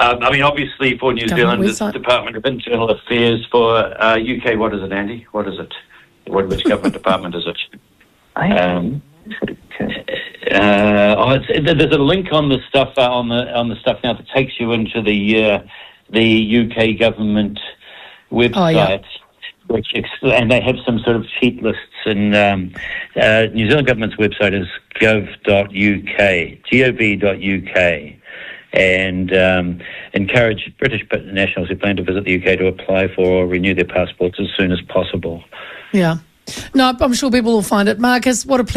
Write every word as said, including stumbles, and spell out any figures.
Um, I mean, obviously for New Government Zealand, it's website. Department of Internal Affairs. For uh, U K, what is it, Andy? What is it? What, which government department is it? Um, uh, oh, it's, there's a link on the stuff uh, on the on the stuff now that takes you into the uh, the U K government website. Oh, yeah. Which ex- and they have some sort of cheat lists, and um, uh, New Zealand government's website is gov dot U K, gov dot U K, and um, encourage British nationals who plan to visit the U K to apply for or renew their passports as soon as possible. Yeah. No, I'm sure people will find it. Marcus, what a pleasure.